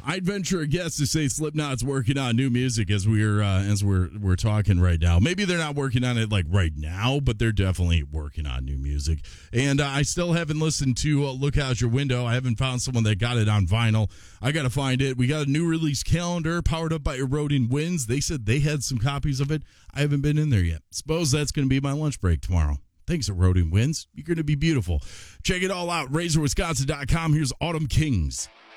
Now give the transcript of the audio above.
I'd venture a guess to say Slipknot's working on new music as we're talking right now. Maybe they're not working on it like right now, but they're definitely working on new music. And I still haven't listened to Look Out Your Window. I haven't found someone that got it on vinyl. I got to find it. We got a new release calendar powered up by Eroding Winds. They said they had some copies of it. I haven't been in there yet. Suppose that's going to be my lunch break tomorrow. Thanks, Eroding Winds. You're going to be beautiful. Check it all out, RazorWisconsin.com. Here's Autumn Kings.